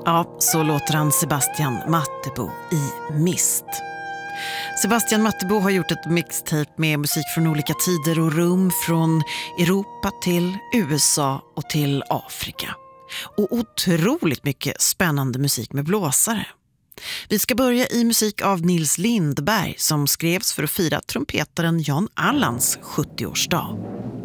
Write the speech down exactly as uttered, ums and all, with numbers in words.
Ja, så låter han Sebastian Mattebo i Mist. Sebastian Mattebo har gjort ett mixtape med musik från olika tider och rum, från Europa till U S A och till Afrika. Och otroligt mycket spännande musik med blåsare. Vi ska börja i musik av Nils Lindberg som skrevs för att fira trumpetaren Jan Allans sjuttioårsdag.